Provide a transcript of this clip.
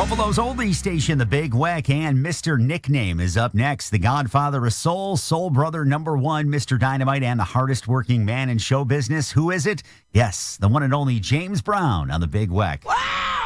Buffalo's oldie station, The Big Weck, and Mr. Nickname is up next. The Godfather of Soul, Soul Brother #1, Mr. Dynamite, and the hardest working man in show business. Who is it? Yes, the one and only James Brown on The Big Weck. Wow!